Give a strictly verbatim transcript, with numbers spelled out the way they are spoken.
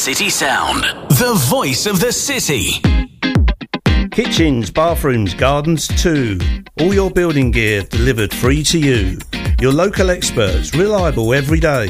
City Sound, the voice of the city. Kitchens, bathrooms, gardens too. All your building gear delivered free to you. Your local experts, reliable every day.